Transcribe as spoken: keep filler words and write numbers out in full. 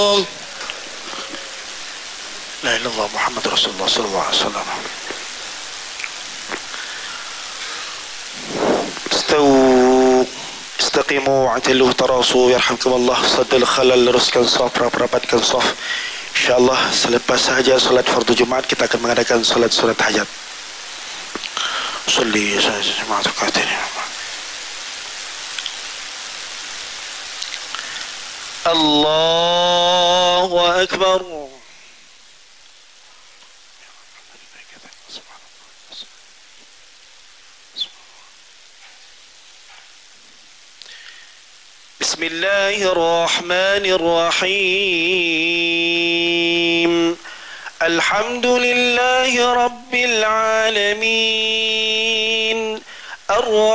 لا إله إلا الله محمد رسول الله صلى الله عليه وسلم. استووا استقيموا واعتدلوا تراصوا يرحمكم الله. Saddul khalal, luruskan saf, rapatkan saf. InsyaAllah selepas sahaja solat fardu Jumaat kita akan mengadakan solat sunat hajat. Salli sahaja Jumaat rakatain. Allahu Akbar. Bismillahirrahmanirrahim. Alhamdulillahi Rabbil Alamin. Ar